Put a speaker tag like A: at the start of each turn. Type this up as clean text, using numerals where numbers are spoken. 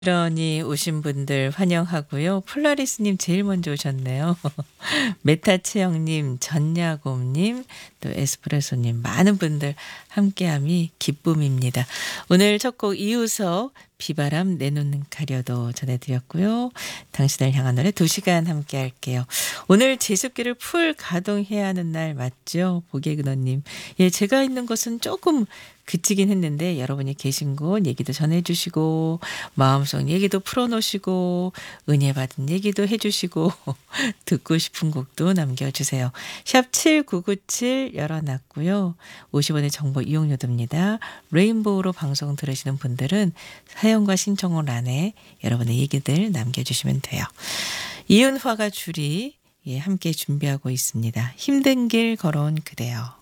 A: 부지런히 오신 분들 환영하고요. 폴라리스님 제일 먼저 오셨네요. 메타체형님, 전야곰님, 또 에스프레소님 많은 분들 함께함이 기쁨입니다. 오늘 첫 곡 이유석 비바람 내 눈 가려도 전해드렸고요. 당신을 향한 노래 2시간 함께 할게요. 오늘 제습기를 풀 가동해야 하는 날 맞죠? 보계근원님. 예, 제가 있는 곳은 조금 그치긴 했는데 여러분이 계신 곳 얘기도 전해주시고 마음속 얘기도 풀어놓으시고 은혜 받은 얘기도 해주시고 듣고 싶은 곡도 남겨주세요. 샵 7997 열어놨고요. 50원의 정보 이용료도입니다. 레인보우로 방송 들으시는 분들은 사연과 신청을 안에 여러분의 얘기들 남겨주시면 돼요. 이은화가 줄이 함께 준비하고 있습니다. 힘든 길 걸어온 그대여.